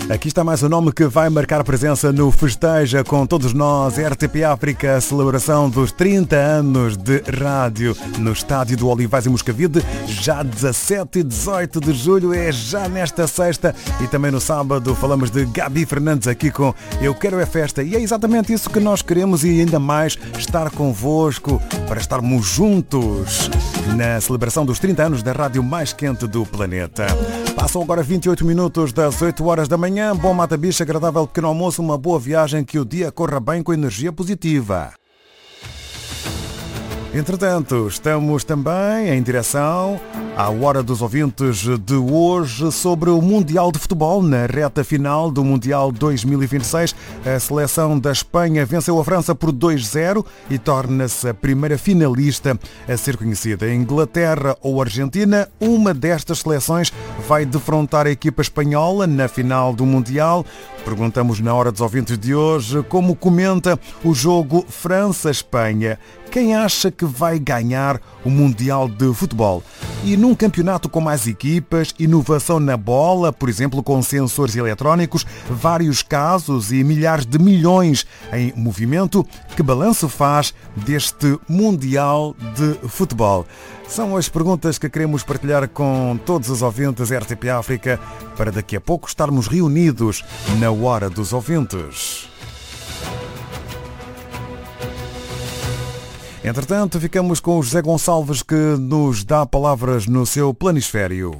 Aqui está mais um nome que vai marcar presença no Festeja com todos nós, RTP África, a celebração dos 30 anos de rádio no Estádio do Olivais em Moscavide, já 17 e 18 de julho, é já nesta sexta, e também no sábado falamos de Gabi Fernandes aqui com Eu Quero é Festa, e é exatamente isso que nós queremos e ainda mais estar convosco para estarmos juntos na celebração dos 30 anos da rádio mais quente do planeta. Passam agora 28 minutos das 8 horas da manhã. Bom mata-bicho, agradável pequeno almoço, uma boa viagem, que o dia corra bem com energia positiva. Entretanto, estamos também em direção à Hora dos Ouvintes de hoje sobre o Mundial de Futebol. Na reta final do Mundial 2026, a seleção da Espanha venceu a França por 2-0 e torna-se a primeira finalista a ser conhecida. Inglaterra ou Argentina, uma destas seleções vai defrontar a equipa espanhola na final do Mundial. Perguntamos na Hora dos Ouvintes de hoje como comenta o jogo França-Espanha. Quem acha que vai ganhar o Mundial de Futebol? E num campeonato com mais equipas, inovação na bola, por exemplo, com sensores eletrónicos, vários casos e milhares de milhões em movimento, que balanço faz deste Mundial de Futebol? São as perguntas que queremos partilhar com todos os ouvintes RTP África para daqui a pouco estarmos reunidos na Hora dos Ouvintes. Entretanto, ficamos com o José Gonçalves, que nos dá palavras no seu planisfério.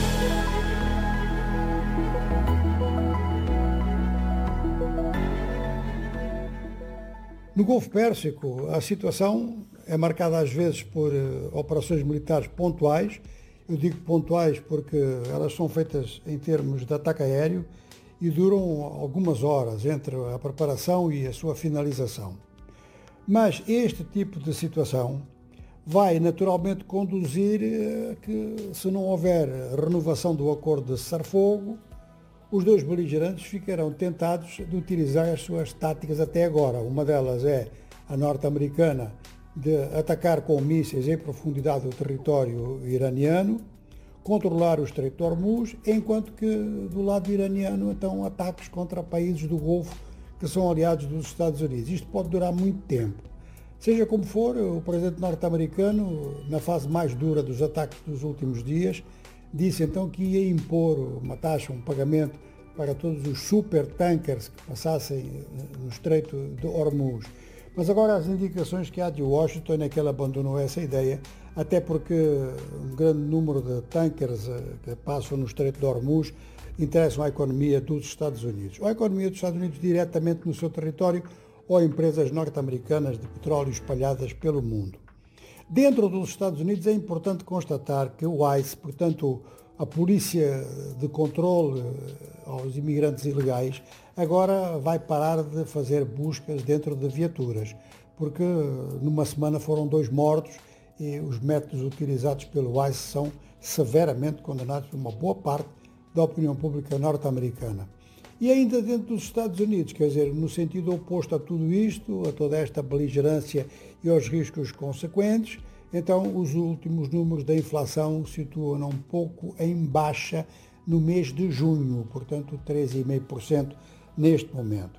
No Golfo Pérsico, a situação é marcada às vezes por operações militares pontuais. Eu digo pontuais porque elas são feitas em termos de ataque aéreo e duram algumas horas entre a preparação e a sua finalização. Mas este tipo de situação vai naturalmente conduzir a que, se não houver renovação do acordo de cessar-fogo, os dois beligerantes ficarão tentados de utilizar as suas táticas até agora. Uma delas é a norte-americana, de atacar com mísseis em profundidade o território iraniano, controlar o Estreito de Hormuz, enquanto que do lado iraniano, então, ataques contra países do Golfo que são aliados dos Estados Unidos. Isto pode durar muito tempo. Seja como for, o presidente norte-americano, na fase mais dura dos ataques dos últimos dias, disse então que ia impor uma taxa, um pagamento para todos os super-tankers que passassem no Estreito de Hormuz. Mas agora as indicações que há de Washington é que ele abandonou essa ideia, até porque um grande número de tankers que passam no Estreito de Hormuz interessam à economia dos Estados Unidos. Ou à economia dos Estados Unidos diretamente no seu território, ou a empresas norte-americanas de petróleo espalhadas pelo mundo. Dentro dos Estados Unidos é importante constatar que o ICE, portanto a polícia de controle aos imigrantes ilegais, agora vai parar de fazer buscas dentro de viaturas, porque numa semana foram 2 mortos e os métodos utilizados pelo ICE são severamente condenados por uma boa parte da opinião pública norte-americana. E ainda dentro dos Estados Unidos, quer dizer, no sentido oposto a tudo isto, a toda esta beligerância e aos riscos consequentes, então os últimos números da inflação situam um pouco em baixa no mês de junho, portanto 13,5% neste momento.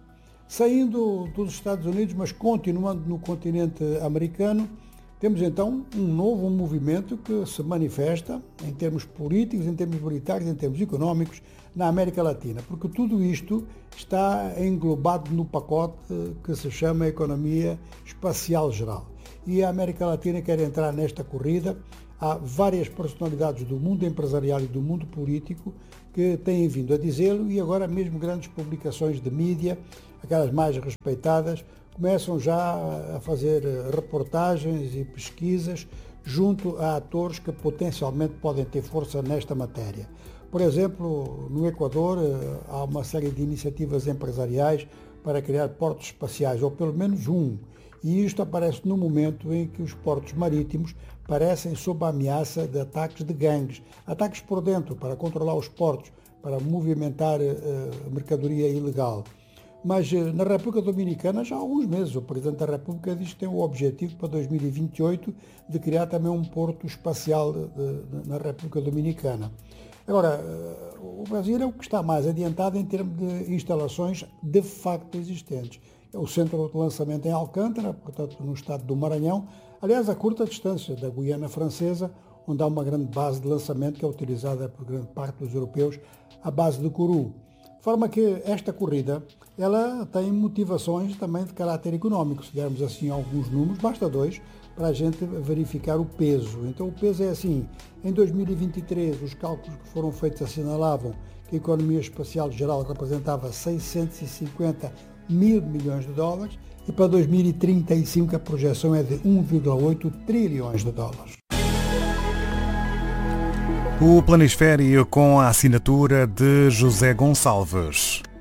Saindo dos Estados Unidos, mas continuando no continente americano, temos então um novo movimento que se manifesta em termos políticos, em termos militares, em termos económicos na América Latina, porque tudo isto está englobado no pacote que se chama Economia Espacial Geral. E a América Latina quer entrar nesta corrida. Há várias personalidades do mundo empresarial e do mundo político que têm vindo a dizê-lo, e agora mesmo grandes publicações de mídia, aquelas mais respeitadas, começam já a fazer reportagens e pesquisas junto a atores que potencialmente podem ter força nesta matéria. Por exemplo, no Equador há uma série de iniciativas empresariais para criar portos espaciais, ou pelo menos um, e isto aparece no momento em que os portos marítimos parecem sob a ameaça de ataques de gangues, ataques por dentro para controlar os portos, para movimentar mercadoria ilegal. Mas na República Dominicana já há alguns meses o Presidente da República diz que tem o objetivo para 2028 de criar também um porto espacial na República Dominicana. Agora, o Brasil é o que está mais adiantado em termos de instalações de facto existentes. É o centro de lançamento em Alcântara, portanto, no estado do Maranhão, aliás, a curta distância da Guiana Francesa, onde há uma grande base de lançamento que é utilizada por grande parte dos europeus, a base de Kourou. De forma que esta corrida, ela tem motivações também de caráter económico. Se dermos assim alguns números, basta dois, para a gente verificar o peso. Então o peso é assim, em 2023 os cálculos que foram feitos assinalavam que a economia espacial geral representava 650 mil milhões de dólares e para 2035 a projeção é de 1,8 trilhões de dólares. O Planisfério com a assinatura de José Gonçalves.